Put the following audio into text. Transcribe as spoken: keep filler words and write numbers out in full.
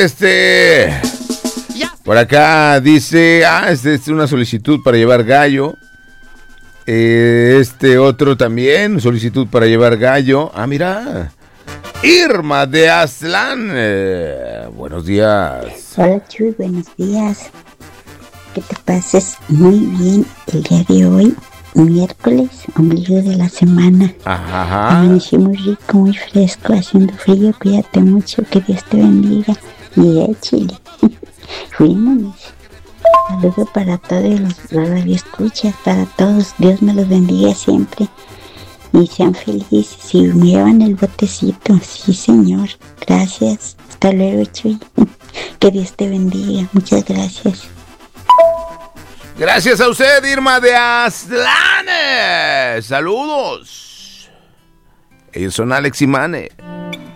Este... Por acá dice... Ah, este es una solicitud para llevar gallo. Eh, este otro también, solicitud para llevar gallo. Ah, mira. Irma de Aztlán. Eh, buenos días. Hola, Chuy, buenos días. Que te pases muy bien el día de hoy, miércoles, ombligo de la semana. Ajá. Amanecí muy rico, muy fresco, haciendo frío. Cuídate mucho, que Dios te bendiga. Y échale. Fuimos. Saludo para todos los radioescuchas, para todos. Dios me los bendiga siempre. Y sean felices. Y me llevan el botecito. Sí, señor. Gracias. Hasta luego, Chuy. Que Dios te bendiga. Muchas gracias. Gracias a usted, Irma de Aztlán. Saludos. Ellos son Alex y Mane.